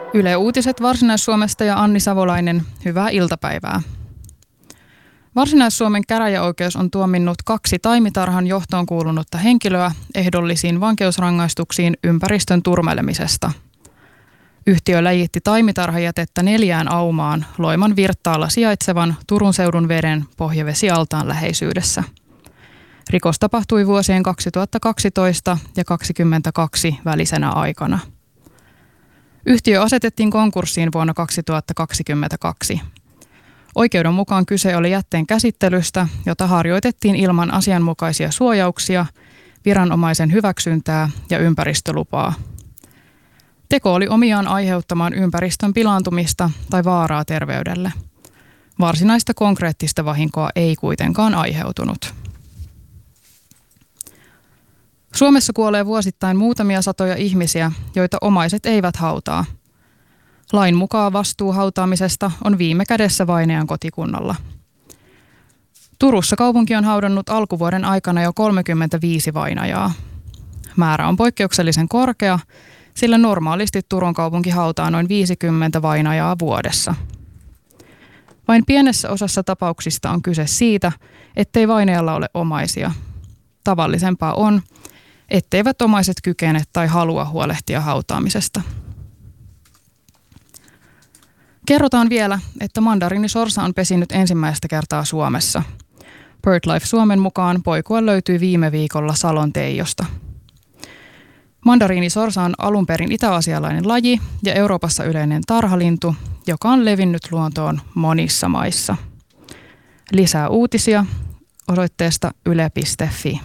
Yle Uutiset Varsinais-Suomesta ja Anni Savolainen, hyvää iltapäivää. Varsinais-Suomen käräjäoikeus on tuominnut 2 taimitarhan johtoon kuulunutta henkilöä ehdollisiin vankeusrangaistuksiin ympäristön turmelemisesta. Yhtiö läjitti taimitarhajätettä 4 aumaan Loiman Virttaalla sijaitsevan Turun seudun veden pohjavesialtaan läheisyydessä. Rikos tapahtui vuosien 2012 ja 2022 välisenä aikana. Yhtiö asetettiin konkurssiin vuonna 2022. Oikeuden mukaan kyse oli jätteen käsittelystä, jota harjoitettiin ilman asianmukaisia suojauksia, viranomaisen hyväksyntää ja ympäristölupaa. Teko oli omiaan aiheuttamaan ympäristön pilaantumista tai vaaraa terveydelle. Varsinaista konkreettista vahinkoa ei kuitenkaan aiheutunut. Suomessa kuolee vuosittain muutamia satoja ihmisiä, joita omaiset eivät hautaa. Lain mukaan vastuu hautaamisesta on viime kädessä vainajan kotikunnalla. Turussa kaupunki on haudannut alkuvuoden aikana jo 35 vainajaa. Määrä on poikkeuksellisen korkea, sillä normaalisti Turun kaupunki hautaa noin 50 vainajaa vuodessa. Vain pienessä osassa tapauksista on kyse siitä, ettei vainajalla ole omaisia. Tavallisempaa on, etteivät omaiset kykene tai halua huolehtia hautaamisesta. Kerrotaan vielä, että mandariinisorsa on pesinyt ensimmäistä kertaa Suomessa. BirdLife Suomen mukaan poikue löytyi viime viikolla Salon Teijosta. Mandariinisorsa on alun perin itä-aasialainen laji ja Euroopassa yleinen tarhalintu, joka on levinnyt luontoon monissa maissa. Lisää uutisia osoitteesta yle.fi.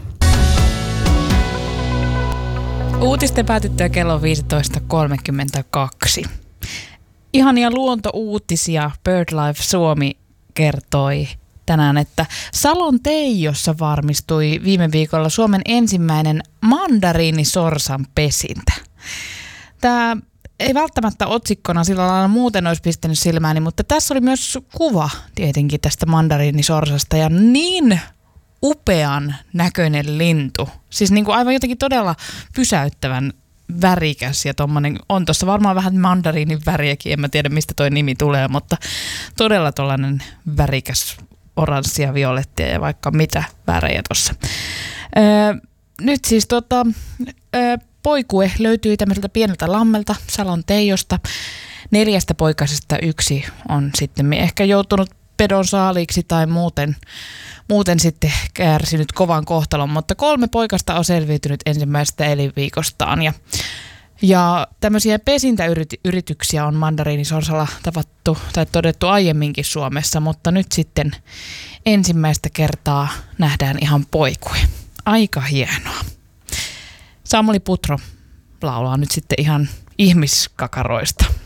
Uutisten päätyttyä kello 15.32. Ihania luontouutisia BirdLife Suomi kertoi tänään, että Salon Teijossa varmistui viime viikolla Suomen ensimmäinen mandariinisorsan pesintä. Tämä ei välttämättä otsikkona sillä lailla muuten olisi pistänyt silmääni, mutta tässä oli myös kuva tietenkin tästä mandariinisorsasta ja niin upean näköinen lintu. Siis niin kuin aivan jotenkin todella pysäyttävän värikäs ja tommonen, on tuossa varmaan vähän mandariinin väriäkin, en mä tiedä mistä toi nimi tulee, mutta todella tollainen värikäs oranssia, violettia ja vaikka mitä värejä tuossa. Nyt siis poikue löytyi tämmöiseltä pieneltä lammelta Salon Teijosta. 4 poikasesta 1 on sitten ehkä joutunut pedon saaliiksi tai muuten sitten kärsinyt kovan kohtalon, mutta 3 poikasta on selviytynyt ensimmäisestä elinviikostaan. Ja tämmöisiä pesintäyrityksiä on mandariinisorsalla tavattu tai todettu aiemminkin Suomessa, mutta nyt sitten ensimmäistä kertaa nähdään ihan poikue. Aika hienoa. Samuli Putro laulaa nyt sitten ihan ihmiskakaroista.